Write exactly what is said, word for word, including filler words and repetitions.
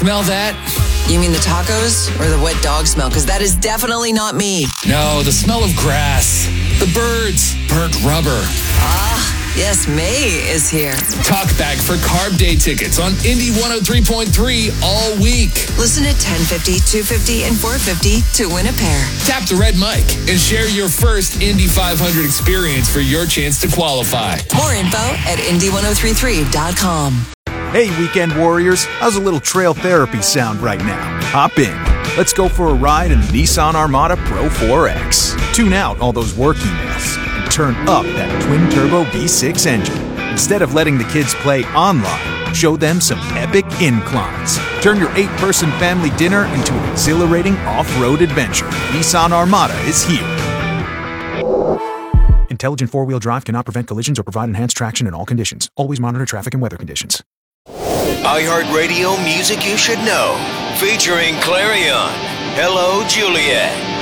Smell that? You mean the tacos or the wet dog smell? Because that is definitely not me. No, the smell of grass, the birds, burnt rubber. Ah, yes, May is here. Talkback for Carb Day tickets on Indy one oh three point three all week. Listen at ten fifty, two fifty, and four fifty to win a pair. Tap the red mic and share your first Indy five hundred experience for your chance to qualify. More info at indy ten thirty-three dot com. Hey, weekend warriors, how's a little trail therapy sound right now? Hop in. Let's go for a ride in the Nissan Armada Pro four X. Tune out all those work emails and turn up that twin-turbo V six engine. Instead of letting the kids play online, show them some epic inclines. Turn your eight-person family dinner into an exhilarating off-road adventure. Nissan Armada is here. Intelligent four-wheel drive cannot prevent collisions or provide enhanced traction in all conditions. Always monitor traffic and weather conditions. iHeartRadio music you should know. Featuring Clarion. Hello, Juliet.